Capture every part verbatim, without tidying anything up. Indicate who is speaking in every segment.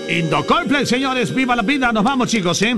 Speaker 1: Indocomple, señores, viva la vida, nos vamos, chicos, ¿eh?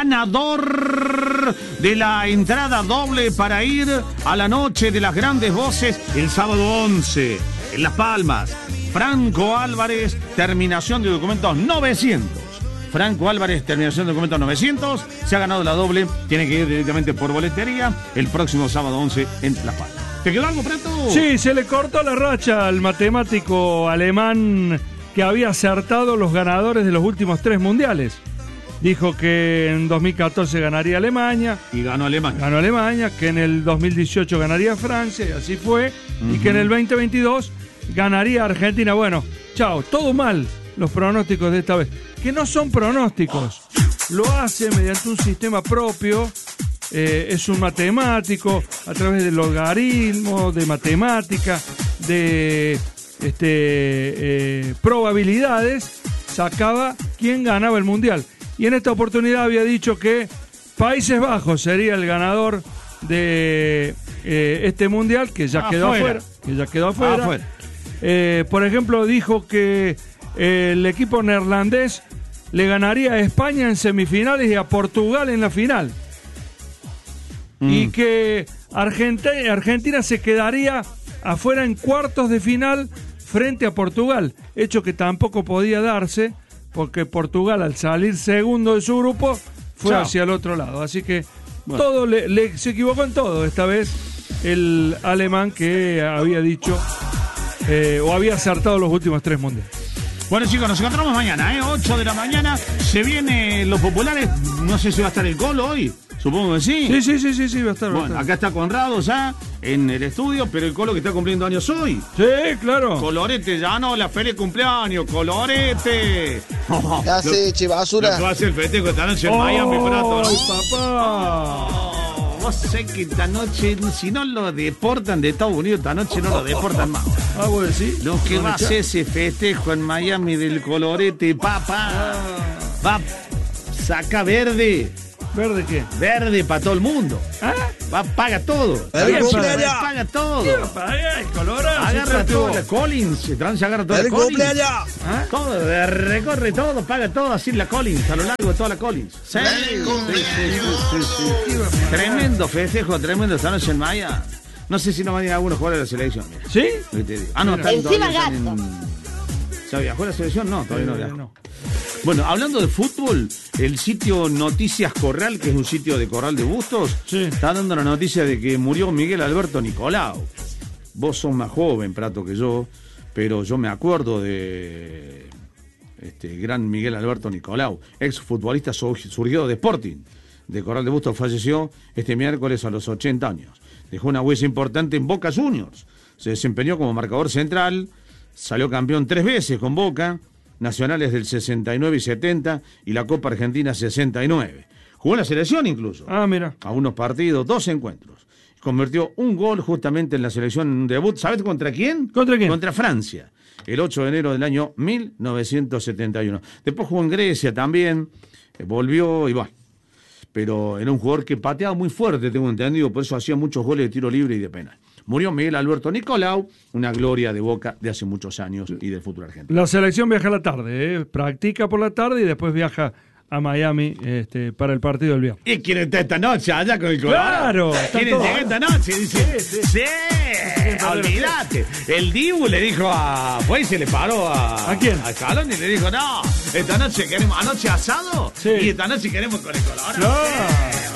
Speaker 1: Ganador de la entrada doble para ir a la noche de las grandes voces el sábado once en Las Palmas. Franco Álvarez, terminación de documentos novecientos. Franco Álvarez, terminación de documentos novecientos, se ha ganado la doble, tiene que ir directamente por boletería el próximo sábado once en Las Palmas. ¿Te quedó algo, Prato?
Speaker 2: Sí, se le cortó la racha al matemático alemán que había acertado los ganadores de los últimos tres mundiales. Dijo que en dos mil catorce ganaría Alemania.
Speaker 1: Y ganó Alemania.
Speaker 2: Ganó Alemania, que en el dos mil dieciocho ganaría Francia, y así fue. Uh-huh. Y que en el veinte veintidós ganaría Argentina. Bueno, chao, todo mal los pronósticos de esta vez. Que no son pronósticos. Lo hace mediante un sistema propio. Eh, es un matemático, a través de logaritmos, de matemática, de... Este, eh, probabilidades, sacaba quién ganaba el mundial. Y en esta oportunidad había dicho que Países Bajos sería el ganador de eh, este mundial, que ya quedó afuera, que ya quedó afuera. afuera. Eh, por ejemplo, dijo que eh, el equipo neerlandés le ganaría a España en semifinales y a Portugal en la final. Mm. Y que Argentina, Argentina se quedaría afuera en cuartos de final frente a Portugal, hecho que tampoco podía darse porque Portugal, al salir segundo de su grupo, fue Chao. hacia el otro lado. Así que bueno. todo le, le, se equivocó en todo esta vez el alemán, que había dicho eh, o había acertado los últimos tres mundiales.
Speaker 1: Bueno, chicos, nos encontramos mañana, ¿eh? ocho de la mañana, se vienen los populares. No sé si va a estar el Colo hoy. Supongo que sí.
Speaker 2: Sí, sí, sí, sí, sí, va a estar.
Speaker 1: Bueno,
Speaker 2: va a estar.
Speaker 1: Acá está Conrado ya en el estudio, pero el Colo que está cumpliendo años hoy.
Speaker 2: Sí, claro.
Speaker 1: Colorete, ya no, la feliz cumpleaños, Colorete.
Speaker 3: Oh, ¿qué hace, che, basura?
Speaker 1: Lo que va a hacer el festejo esta noche en oh, Miami, Prato, ¿no?
Speaker 2: ¡Ay, papá!
Speaker 1: Oh, vos sé que esta noche, si no lo deportan de Estados Unidos, esta noche no lo deportan más.
Speaker 2: Ah, vos decís.
Speaker 1: Lo que va a hacer ese festejo en Miami del Colorete, papá. Ah. Va, saca verde.
Speaker 2: ¿Verde qué?
Speaker 1: Verde para todo el mundo. ¿Ah? Va, paga todo.
Speaker 3: El cumpleaños.
Speaker 1: Paga todo.
Speaker 2: ¿Qué paga? El Colorado.
Speaker 1: Agarra todo. La Collins. Se agarra todo.
Speaker 3: El cumpleaños.
Speaker 1: ¿Ah? Todo. Recorre todo. Paga todo. Así la Collins. A lo largo de toda la Collins. Sí. Sí, sí, sí, sí, sí. Tremendo festejo. Tremendo esta noche en Maya. No sé si no van a ir algunos jugadores de la selección. Mira.
Speaker 2: ¿Sí?
Speaker 1: Ah, no. Están
Speaker 4: Encima gato.
Speaker 1: ¿Ya viajó la selección? No, todavía no viajó. No. Bueno, hablando de fútbol, el sitio Noticias Corral, que es un sitio de Corral de Bustos, sí. está dando la noticia de que murió Miguel Alberto Nicolau. Vos sos más joven, Prato, que yo, pero yo me acuerdo de este gran Miguel Alberto Nicolau, ex futbolista surgido de Sporting, de Corral de Bustos, falleció este miércoles a los ochenta años. Dejó una huella importante en Boca Juniors. Se desempeñó como marcador central, salió campeón tres veces con Boca, nacionales del sesenta y nueve y setenta, y la Copa Argentina sesenta y nueve. Jugó en la selección incluso.
Speaker 2: Ah, mira.
Speaker 1: A unos partidos, dos encuentros. Convirtió un gol justamente en la selección en un debut. ¿Sabes contra quién?
Speaker 2: ¿Contra quién?
Speaker 1: Contra Francia, el ocho de enero del año mil novecientos setenta y uno. Después jugó en Grecia también, volvió y bueno. Pero era un jugador que pateaba muy fuerte, tengo entendido, por eso hacía muchos goles de tiro libre y de penal. Murió Miguel Alberto Nicolau, una gloria de Boca de hace muchos años y del fútbol argentino.
Speaker 2: La selección viaja a la tarde, ¿eh? Practica por la tarde y después viaja a Miami este, para el partido del viernes.
Speaker 1: ¿Y quieren estar esta noche allá con el Colorado?
Speaker 2: ¡Claro!
Speaker 1: ¿Quieren llegar esta noche? Dice, sí, sí. sí olvídate. El Dibu le dijo a... Pues se le paró a...
Speaker 2: ¿A quién?
Speaker 1: A Scaloni y le dijo, no, esta noche queremos... ¿Anoche asado?
Speaker 2: Sí.
Speaker 1: Y esta noche queremos con el Colorado.
Speaker 2: ¡Claro!